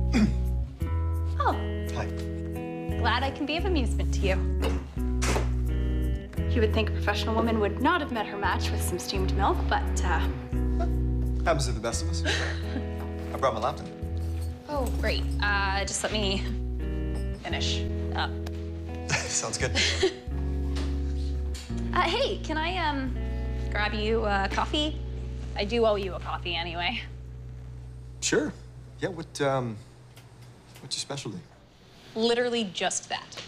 Oh. Hi. Glad I can be of amusement to you. You would think a professional woman would not have met her match with some steamed milk, but, Happens to the best of us. I brought my Lambda. Oh, great. Just let me finish up. Sounds good. Hey, can I, grab you a coffee? I do owe you a coffee anyway. Sure. Yeah, what's your specialty? Literally just that.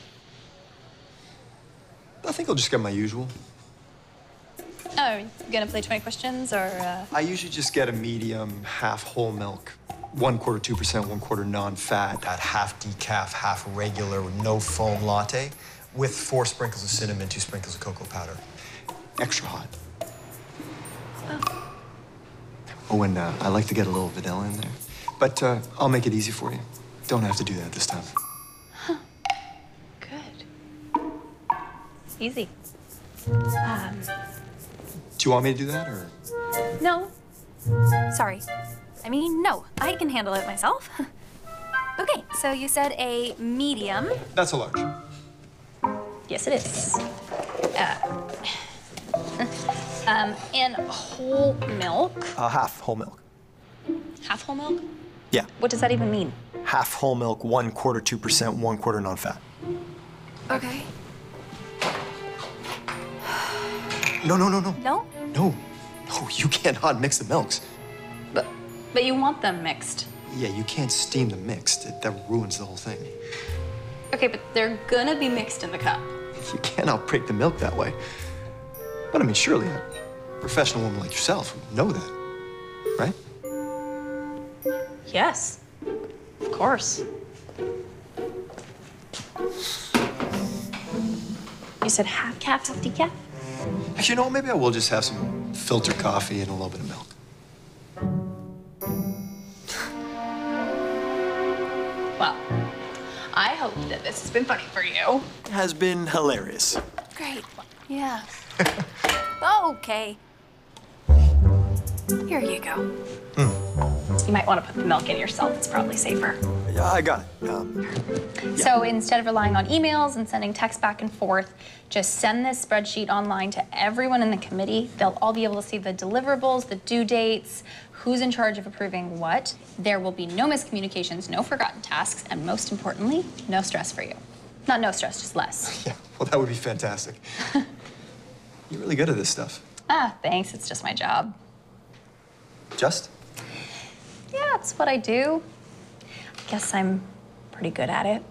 I think I'll just get my usual. Oh, you gonna play 20 questions, or, I usually just get a medium, half whole milk, 1/4 2%, 1/4 non-fat. That half decaf, half regular, with no foam latte, with 4 sprinkles of cinnamon, 2 sprinkles of cocoa powder. Extra hot. Oh, and I like to get a little vanilla in there. But I'll make it easy for you. Don't have to do that this time. Good. Easy. Do you want me to do that, or? No. Sorry. I mean, no. I can handle it myself. Okay, so you said a medium. That's a large. Yes, it is. And whole milk. Half whole milk. Half whole milk? Yeah. What does that even mean? Half whole milk, 1/4 2%, 1/4 non-fat. Okay. No. No? No, you can't hot mix the milks. But you want them mixed. Yeah, you can't steam them mixed. That ruins the whole thing. Okay, but they're gonna be mixed in the cup. You cannot break the milk that way. But I mean, surely a professional woman like yourself would know that, right? Yes. Of course. You said half calf, half decaf? Actually, you know what? Maybe I will just have some filter coffee and a little bit of milk. Well, I hope that this has been funny for you. Has been hilarious. Great. Yeah. Okay. Here you go. You might want to put the milk in yourself. It's probably safer. Yeah, I got it. So instead of relying on emails and sending texts back and forth, just send this spreadsheet online to everyone in the committee. They'll all be able to see the deliverables, the due dates, who's in charge of approving what. There will be no miscommunications, no forgotten tasks, and most importantly, no stress for you. Not no stress, just less. Yeah, well, that would be fantastic. You're really good at this stuff. Ah, thanks. It's just my job. Just? Yeah, it's what I do. I guess I'm pretty good at it.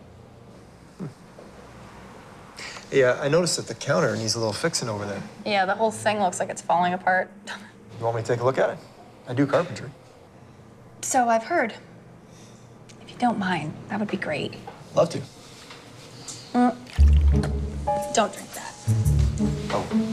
Yeah, I noticed that the counter needs a little fixing over there. Yeah, the whole thing looks like it's falling apart. You want me to take a look at it? I do carpentry. So I've heard. If you don't mind, that would be great. Love to. Don't drink that. Oh.